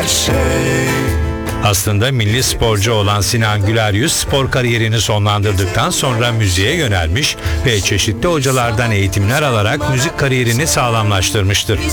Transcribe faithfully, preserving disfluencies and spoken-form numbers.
her şey. Aslında milli sporcu olan Sinan Güler Yüz spor kariyerini sonlandırdıktan sonra müziğe yönelmiş ve çeşitli hocalardan eğitimler alarak müzik kariyerini sağlamlaştırmıştır.